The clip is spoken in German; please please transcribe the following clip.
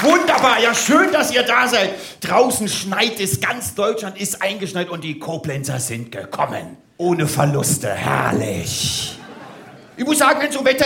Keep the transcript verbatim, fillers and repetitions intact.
wunderbar. Ja, schön, dass ihr da seid. Draußen schneit es, ganz Deutschland ist eingeschneit und die Koblenzer sind gekommen. Ohne Verluste, herrlich. Ich muss sagen, wenn so Wetter